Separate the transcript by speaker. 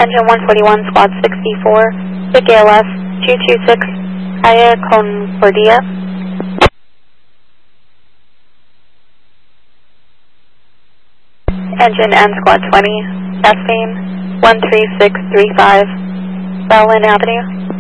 Speaker 1: Engine 141, Squad 64, Vic ALS 226, Calle Concordia. Engine N Squad 20, testing 13635, Berlin Avenue.